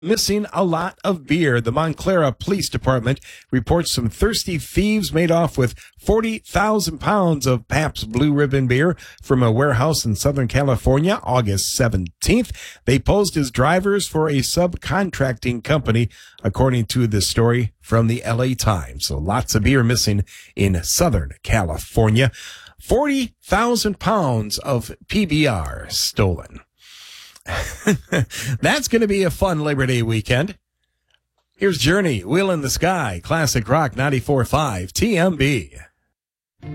Missing a lot of beer. The Montclair Police Department reports some thirsty thieves made off with 40,000 pounds of Pabst Blue Ribbon beer from a warehouse in Southern California, August 17th. They posed as drivers for a subcontracting company, according to the story from the LA Times. So lots of beer missing in Southern California. 40,000 pounds of PBR stolen. That's going to be a fun Labor Day weekend. Here's Journey, Wheel in the Sky, Classic Rock 94.5, TMB.